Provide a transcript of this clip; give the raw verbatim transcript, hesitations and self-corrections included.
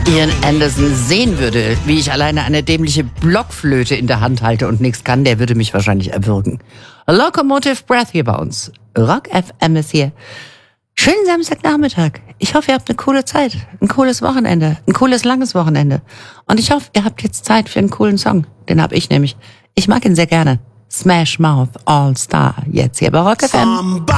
Ian Anderson sehen würde, wie ich alleine eine dämliche Blockflöte in der Hand halte und nichts kann, der würde mich wahrscheinlich erwürgen. Locomotive Breath hier bei uns. Rock F M ist hier. Schönen Samstagnachmittag. Ich hoffe, ihr habt eine coole Zeit, ein cooles Wochenende, ein cooles langes Wochenende. Und ich hoffe, ihr habt jetzt Zeit für einen coolen Song. Den hab ich nämlich. Ich mag ihn sehr gerne. Smash Mouth All Star. Jetzt hier bei Rock F M.